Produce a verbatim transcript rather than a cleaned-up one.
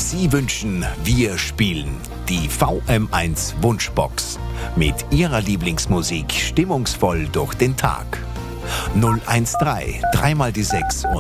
Sie wünschen, wir spielen die V M eins Wunschbox mit Ihrer Lieblingsmusik stimmungsvoll durch den Tag. null eins drei, dreimal die sechs